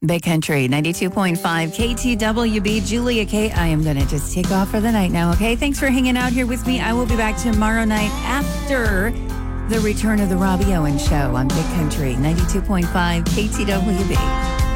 Big Country 92.5 KTWB. Julia K. I am going to just take off for the night now, okay? Thanks for hanging out here with me. I will be back tomorrow night after the return of the Robbie Owens Show on Big Country 92.5 KTWB.